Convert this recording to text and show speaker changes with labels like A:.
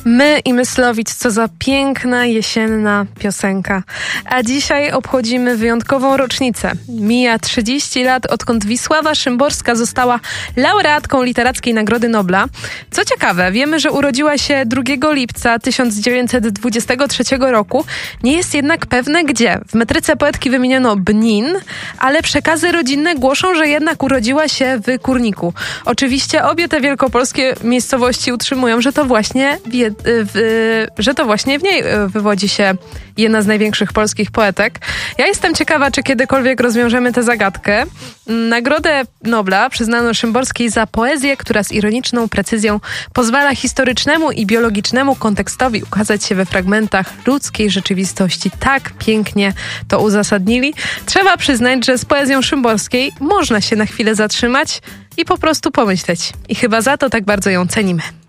A: My i Myslowic, co za piękna jesienna piosenka. A dzisiaj obchodzimy wyjątkową rocznicę. Mija 30 lat, odkąd Wisława Szymborska została laureatką Literackiej Nagrody Nobla. Co ciekawe, wiemy, że urodziła się 2 lipca 1923 roku. Nie jest jednak pewne gdzie. W metryce poetki wymieniono Bnin, ale przekazy rodzinne głoszą, że jednak urodziła się w Kurniku. Oczywiście obie te wielkopolskie miejscowości utrzymują, że to właśnie w niej wywodzi się jedna z największych polskich poetek. Ja jestem ciekawa, czy kiedykolwiek rozwiążemy tę zagadkę. Nagrodę Nobla przyznano Szymborskiej za poezję, która z ironiczną precyzją pozwala historycznemu i biologicznemu kontekstowi ukazać się we fragmentach ludzkiej rzeczywistości. Tak pięknie to uzasadnili. Trzeba przyznać, że z poezją Szymborskiej można się na chwilę zatrzymać i po prostu pomyśleć. I chyba za to tak bardzo ją cenimy.